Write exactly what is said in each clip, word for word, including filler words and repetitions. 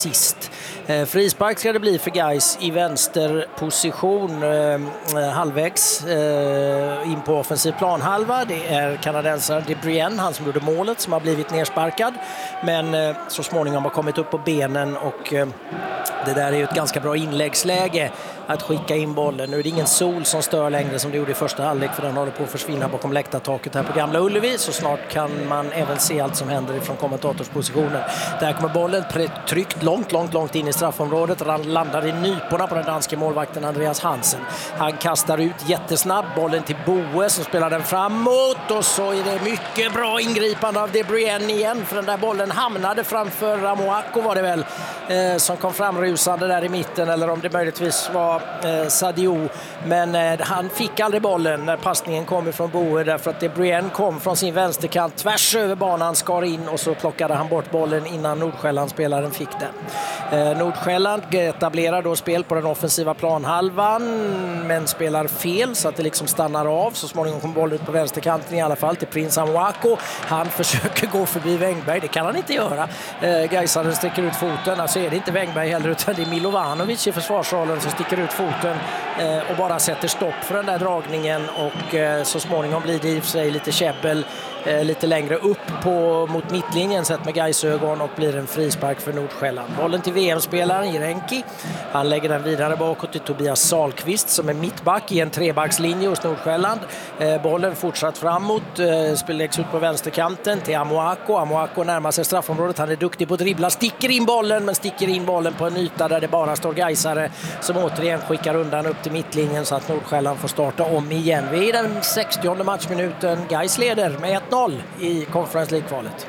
sist. Eh, frispark ska det bli för Gais i vänsterposition eh, halvvägs eh, in på offensiv planhalva. Det är kanadensaren De Bruyne, han som gjorde målet, som har blivit nersparkad, men eh, så småningom har kommit upp på benen, och eh, det där är ju ett ganska bra inläggsläge att skicka in bollen. Nu är det ingen sol som stör längre som det gjorde i första halvlek, för den håller på att försvinna bakom läktartaket här på Gamla Ullevi. Så snart kan man även se allt som händer från kommentatorspositionen. Där kommer bollen tryckt långt, långt, långt in i straffområdet. Han landar i nyporna på den danska målvakten Andreas Hansen. Han kastar ut jättesnabb bollen till Boe som spelar den framåt, och så är det mycket bra ingripande av De Bruyne igen, för den där bollen hamnade framför Amoako var det väl, eh, som kom fram rusande där i mitten, eller om det möjligtvis var eh, Sadio, men eh, han fick aldrig bollen när passningen kom ifrån Boe, därför att De Bruyne kom från sin vänsterkant tvärs över banan, skar in, och så plockade han bort bollen innan Nordsjälland-spelaren fick den. Eh, Nordsjälland etablerar då spel på den offensiva planhalvan, men spelar fel så att det liksom stannar av. Så småningom kommer bollen ut på vänsterkanten i alla fall till Prince Amoako. Han försöker gå förbi Wängberg, det kan han inte göra. Eh, Gaisaren sticker ut foten, alltså är det inte Wängberg heller, utan det är Milovanovic i försvarsrollen som sticker ut foten eh, och bara sätter stopp för den där dragningen, och eh, så småningom blir det i och för sig lite käbbel eh, lite längre upp på, mot mittlinjen sett med Gaisögon, och blir en frispark för Nordsjälland. Bollen till V M-spelaren Jirenki. Han lägger den vidare bakåt till Tobias Salkvist som är mittback i en trebackslinje hos Nordsjälland. Eh, bollen fortsatt framåt, eh, spel läggs ut på vänsterkanten till Amoako. Amoako närmar sig straffområdet, han är duktig på att dribbla, sticker in bollen, men sticker in bollen på en yta där det bara står Gaisare som återigen skickar undan upp till mittlinjen, så att Nordsjälland får starta om igen. Vi är i den sextionde matchminuten. Gais leder med ett noll i Conference League-kvalet.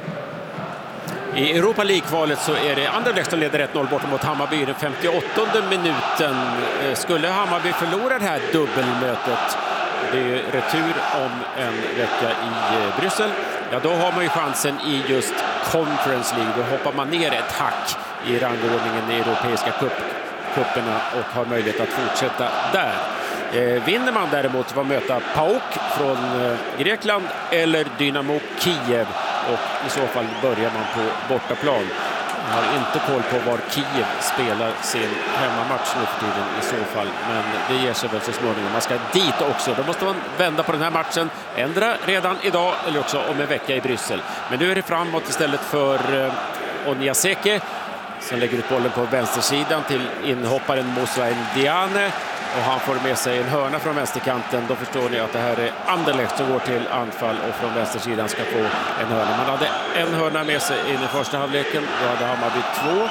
I Europa League-kvalet så är det Anderlecht som leder ett noll bort mot Hammarby i den femtioåttonde minuten. Skulle Hammarby förlora det här dubbelmötet, det är retur om en vecka i Bryssel, ja då har man ju chansen i just Conference League. Då hoppar man ner ett hack i rangordningen i europeiska cup, kupperna och har möjlighet att fortsätta där. Eh, vinner man däremot var möta PAOK från eh, Grekland eller Dynamo Kiev, och i så fall börjar man på bortaplan. Jag har inte koll på var Kiev spelar sin hemmamatch nu för tiden i så fall, men det ger sig väl så småningom. Man ska dit också, då måste man vända på den här matchen, ändra redan idag eller också om en vecka i Bryssel. Men nu är det framåt istället för eh, Onyaseke som lägger ut bollen på vänstersidan till inhopparen Moussa Ndiane, och han får med sig en hörna från vänsterkanten. Då förstår ni att det här är Anderlecht som går till anfall och från vänstersidan ska få en hörna. Man hade en hörna med sig in i första halvleken, då hade Hammarby två.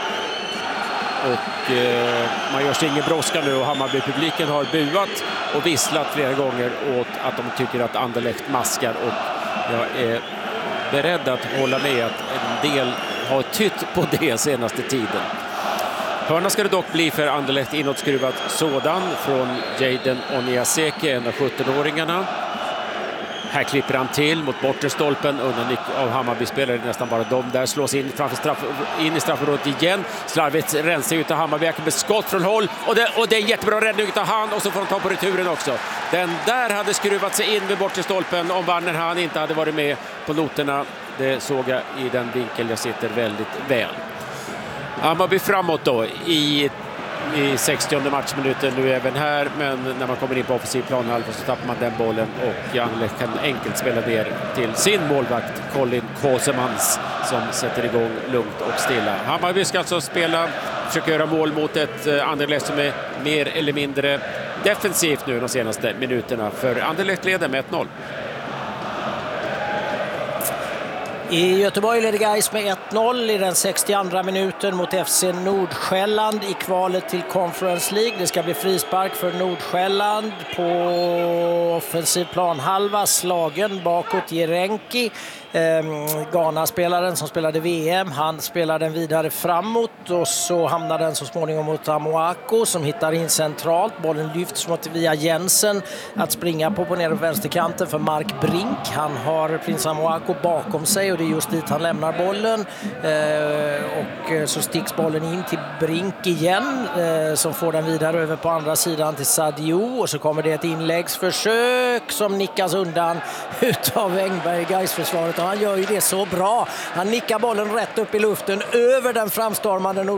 Och eh, man gör sig ingen brådska nu, och Hammarby-publiken har buat och visslat flera gånger åt att de tycker att Anderlecht maskar, och jag är beredd att hålla med att en del har tytt på det senaste tiden. Hörna ska det dock bli för Anderlecht, inåtskruvat sådan från Jaden Onyaseke, en av sjuttonåringarna. Här klipper han till mot bortre stolpen, undan av Hammarby-spelare, nästan bara de där, slås in, framför straff, in i straffområdet igen. Slarvigt rensar ut av Hammarby med skott från håll, och det, och det är en jättebra räddning av han, och så får de ta på returen också. Den där hade skruvat sig in vid bortre stolpen om Vannerhan inte hade varit med på noterna. Det såg jag i den vinkel jag sitter väldigt väl. Hammarby framåt då i, i sextionde matchminuten nu även här, men när man kommer in på offensiv planhalva så tappar man den bollen, och Anderlecht kan enkelt spela ner till sin målvakt Colin Kosemans som sätter igång lugnt och stilla. Hammarby ska alltså spela, försöka göra mål mot ett Anderlecht som är mer eller mindre defensivt nu de senaste minuterna, för Anderlecht leder med ett noll. I Göteborg leder Gais med ett noll i den sextioandra minuten mot F C Nordsjälland i kvalet till Conference League. Det ska bli frispark för Nordsjälland på offensiv planhalva, slagen bakåt Jirenki. Eh, Ghana-spelaren som spelade V M, han spelar den vidare framåt, och så hamnar den så småningom mot Amoako som hittar in centralt. Bollen lyfts mot via Jensen att springa på på nere på vänsterkanten för Mark Brink. Han har prins Amoako bakom sig, och det är just dit han lämnar bollen, eh, och så sticks bollen in till Brink igen, eh, som får den vidare över på andra sidan till Sadio, och så kommer det ett inläggsförsök som nickas undan utav Wängberg. Gais-försvaret och han gör ju det så bra. Han nickar bollen rätt upp i luften över den framstormande